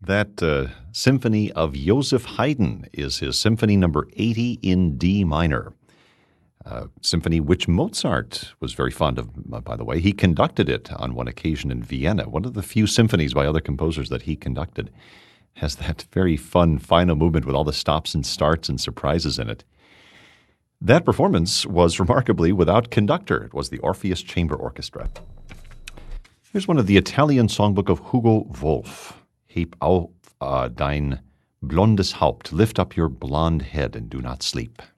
That symphony of Joseph Haydn is his symphony number 80 in D minor. Symphony which Mozart was very fond of, by the way. He conducted it on one occasion in Vienna. One of the few symphonies by other composers that he conducted has that very fun final movement with all the stops and starts and surprises in it. That performance was remarkably without conductor. It was the Orpheus Chamber Orchestra. Here's one of the Italian songbook of Hugo Wolf. Heb auf dein blondes Haupt, lift up your blonde head and do not sleep.